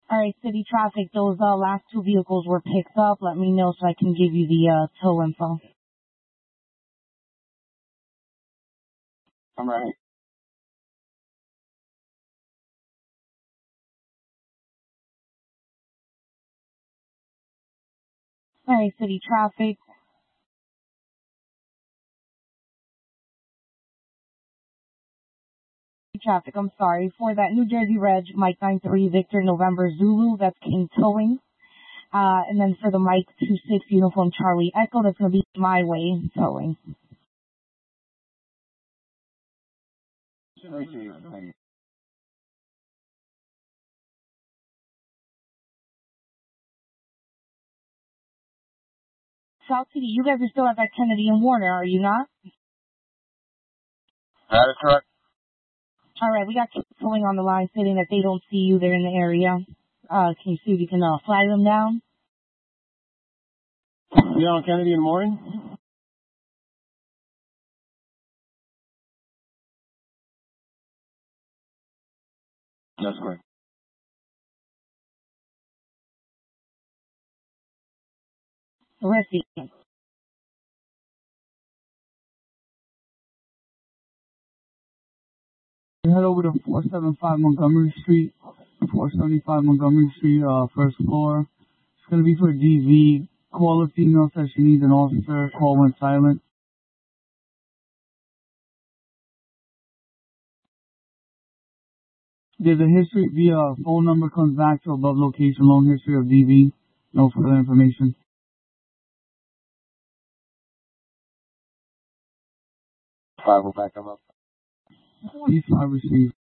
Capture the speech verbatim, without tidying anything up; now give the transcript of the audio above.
All right, city traffic, those uh, last two vehicles were picked up. Let me know so I can give you the uh, tow info. I'm ready. All right, city traffic. Traffic, I'm sorry. For that New Jersey Reg, Mike nine three Victor November Zulu, that's King Towing. Uh, and then for the Mike two six Uniform Charlie Echo, that's going to be My Way Towing. South City, you guys are still at that Kennedy and Warner, are you not? That is correct. All right, we got King Towing on the line stating that they don't see you. They're in the area. Uh, can you see if you can uh, flag them down? You on Kennedy in the morning? That's correct. Arrest you. Head over to four seventy-five Montgomery Street, four seventy-five Montgomery Street, uh, first floor. It's going to be for D V. Call a female, says she needs an officer. Call went silent. There's a history via phone number comes back to above location, loan history of D V. No further information. Five will back them up. East five received.